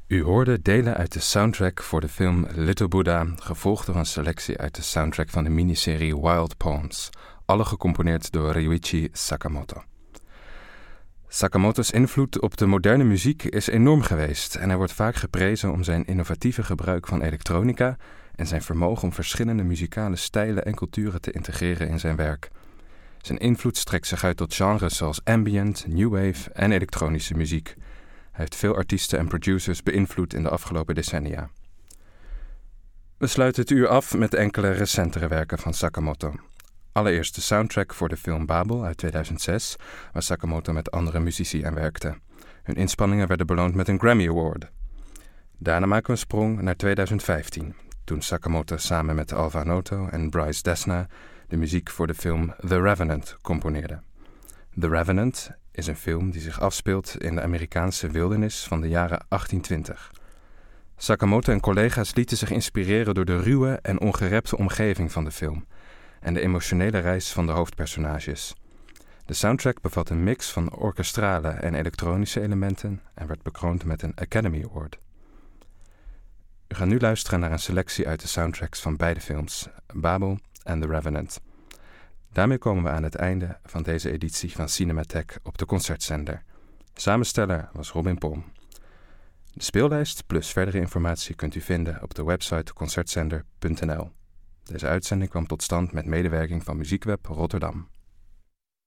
U hoorde delen uit de soundtrack voor de film Little Buddha, gevolgd door een selectie uit de soundtrack van de miniserie Wild Poems, alle gecomponeerd door Ryuichi Sakamoto. Sakamoto's invloed op de moderne muziek is enorm geweest en hij wordt vaak geprezen om zijn innovatieve gebruik van elektronica en zijn vermogen om verschillende muzikale stijlen en culturen te integreren in zijn werk. Zijn invloed strekt zich uit tot genres zoals ambient, new wave en elektronische muziek. Hij heeft veel artiesten en producers beïnvloed in de afgelopen decennia. We sluiten het uur af met enkele recentere werken van Sakamoto. Allereerst de soundtrack voor de film Babel uit 2006, waar Sakamoto met andere muzici aan werkte. Hun inspanningen werden beloond met een Grammy Award. Daarna maken we een sprong naar 2015, toen Sakamoto samen met Alva Noto en Bryce Dessna de muziek voor de film The Revenant componeerde. The Revenant is een film die zich afspeelt in de Amerikaanse wildernis van de jaren 1820. Sakamoto en collega's lieten zich inspireren door de ruwe en ongerepte omgeving van de film en de emotionele reis van de hoofdpersonages. De soundtrack bevat een mix van orkestrale en elektronische elementen en werd bekroond met een Academy Award. U gaat nu luisteren naar een selectie uit de soundtracks van beide films, Babel en The Revenant. Daarmee komen we aan het einde van deze editie van Cinematheek op de Concertzender. Samensteller was Robin Pom. De speellijst plus verdere informatie kunt u vinden op de website concertzender.nl. Deze uitzending kwam tot stand met medewerking van Muziekweb Rotterdam.